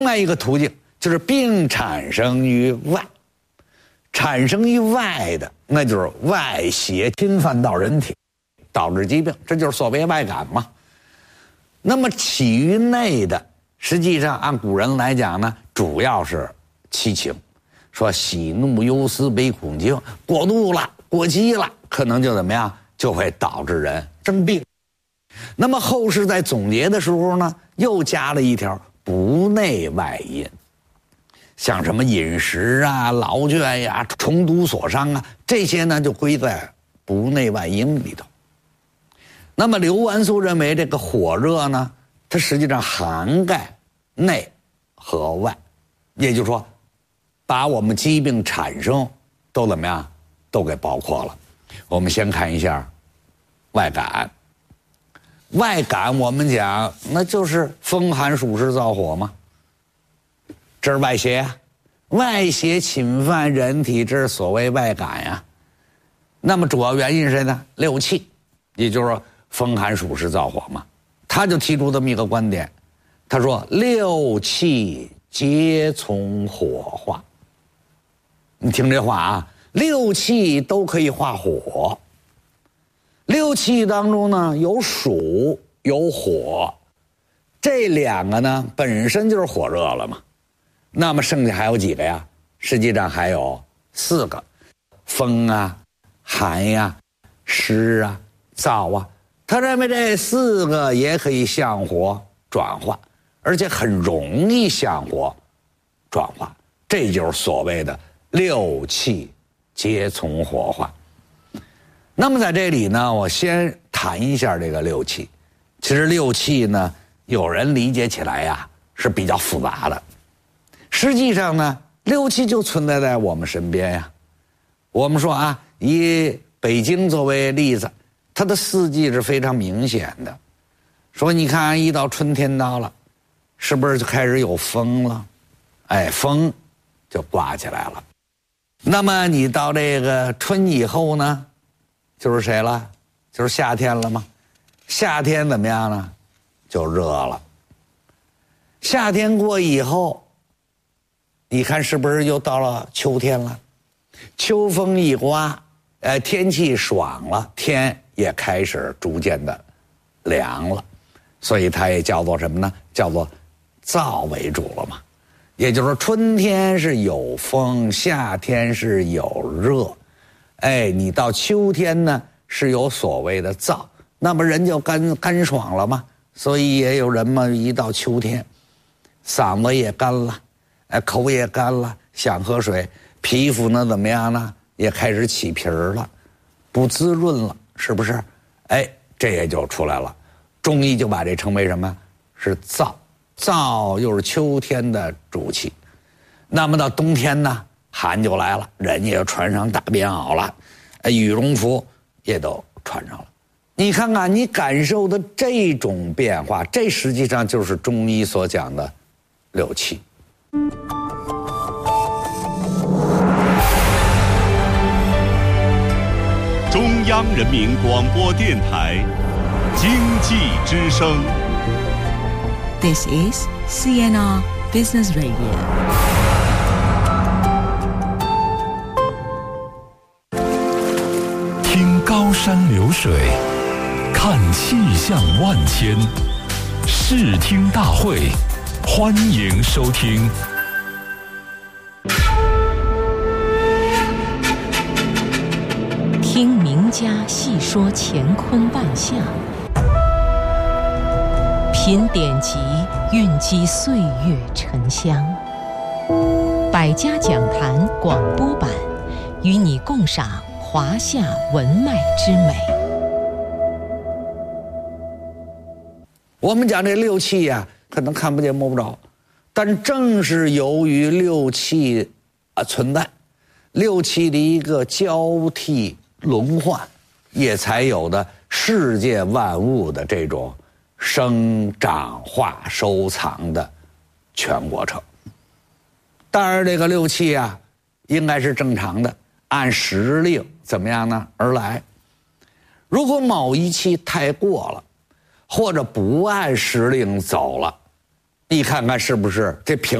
外一个途径就是病产生于外，产生于外的，那就是外邪侵犯到人体，导致疾病，这就是所谓外感嘛。那么起于内的，实际上按古人来讲呢，主要是七情，说喜怒忧思悲恐惊，过度了过激了，可能就怎么样，就会导致人生病。那么后世在总结的时候呢，又加了一条不内外因，像什么饮食啊、劳倦呀、虫毒所伤啊，这些呢就归在不内外因里头。那么刘完素认为这个火热呢，它实际上涵盖内和外，也就是说把我们疾病产生都怎么样，都给包括了。我们先看一下外感。外感我们讲那就是风寒暑湿燥火嘛，这是外邪啊，外邪侵犯人体，这是所谓外感呀。那么主要原因是谁呢？六气，也就是说风寒暑湿燥火嘛。他就提出这么一个观点，他说六气皆从火化。你听这话啊，六气都可以化火。六气当中呢，有暑有火，这两个呢本身就是火热了嘛。那么剩下还有几个呀？实际上还有4个，风啊、寒呀、湿啊、燥啊。他认为这4个也可以向火转化，而且很容易向火转化，这就是所谓的六气皆从火化。那么在这里呢，我先谈一下这个六气。其实六气呢，有人理解起来呀是比较复杂的。实际上呢，六气就存在在我们身边呀。我们说啊，以北京作为例子，它的四季是非常明显的。说你看，一到春天到了，是不是就开始有风了？哎，风就刮起来了。那么你到这个春以后呢，就是谁了？就是夏天了吗？夏天怎么样呢？就热了。夏天过以后，你看是不是又到了秋天了？秋风一刮，天气爽了，天也开始逐渐的凉了，所以它也叫做什么呢？叫做燥为主了嘛。也就是说，春天是有风，夏天是有热，你到秋天呢是有所谓的燥，那么人就干爽了嘛。所以也有人嘛，一到秋天，嗓子也干了，口也干了，想喝水，皮肤呢怎么样呢？也开始起皮儿了，不滋润了，是不是？这也就出来了。中医就把这称为什么？是燥。燥又是秋天的主气。那么到冬天呢，寒就来了，人也穿上大棉袄了，羽绒服也都穿上了。你看看，你感受的这种变化，这实际上就是中医所讲的六气。 中央人民广播电台经济之声。 This is CNR Business Radio. 听高山流水，看气象万千，视听大会，欢迎收听。 听名家细说乾坤万象，品典籍，蕴积岁月沉香。百家讲坛广播版，与你共赏华夏文脉之美。 我们讲这六气呀，可能看不见摸不着，但正是由于六气存在，六气的一个交替轮换，也才有的世界万物的这种生长化收藏的全过程。当然这个六气啊应该是正常的，按时令怎么样呢而来。如果某一气太过了，或者不按时令走了， 你看看是不是这评